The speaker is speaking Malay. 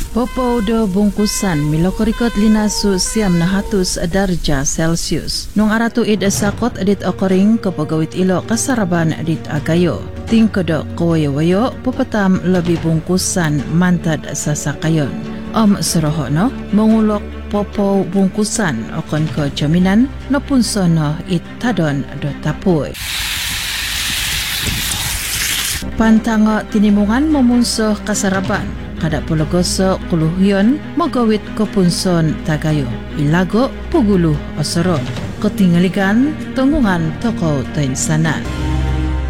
Popo do bungkusan milokorikot linasu siam na hatus darjah Celsius. Nung aratu id sakot edit okoring kapagawit ilo kasaraban edit agayo. Tingkodok kawayo-wayo pupatam lebih bungkusan mantad sasakayon. Seroho no mengulok popo bungkusan okon ko jaminan no punsono it tadon do tapuy. Pantango tinimungan memunsoh kasaraban. Kada pulagoso kuluhyon magawit kopunson tagayo. Ilago puguluh osoro. Ketinggalikan tunggungan toko tain sana.